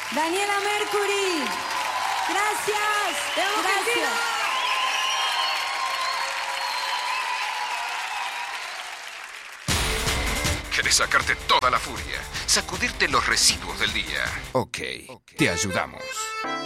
Daniela Mercury. Gracias. Gracias. ¿Querés sacarte toda la furia? Sacudirte los residuos del día. Ok, te ayudamos.